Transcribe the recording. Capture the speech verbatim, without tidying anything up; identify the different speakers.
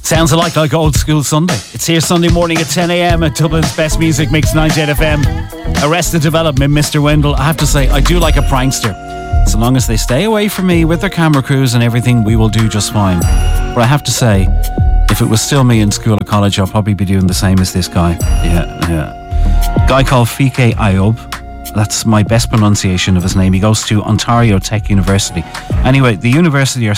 Speaker 1: Sounds a lot like old school Sunday. It's here Sunday morning at ten a.m. at Dublin's Best Music Mix ninety-eight F M. Arrested Development, Mister Wendell. I have to say, I do like a prankster. So long as they stay away from me with their camera crews and everything, we will do just fine. But I have to say, if it was still me in school or college, I'll probably be doing the same as this guy. Yeah, yeah. Guy called Fike Ayoub. That's my best pronunciation of his name. He goes to Ontario Tech University. Anyway, the university are